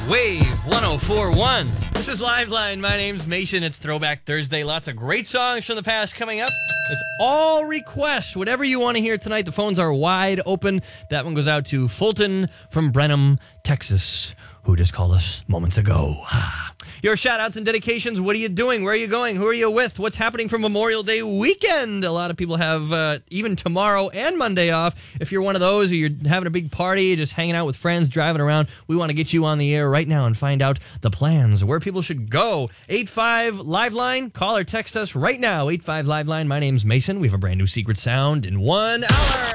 Wave 1041. This is Liveline. My name's Mason. It's Throwback Thursday. Lots of great songs from the past coming up. It's all requests. Whatever you want to hear tonight, the phones are wide open. That one goes out to Fulton from Brenham, Texas, who just called us moments ago. Your shout-outs and dedications. What are you doing? Where are you going? Who are you with? What's happening for Memorial Day weekend? A lot of people have even tomorrow and Monday off. If you're one of those, or you're having a big party, just hanging out with friends, driving around, we want to get you on the air right now and find out the plans, where people should go. 85 Liveline. Call or text us right now. 85 Liveline. My name's Mason. We have a brand new secret sound in 1 hour.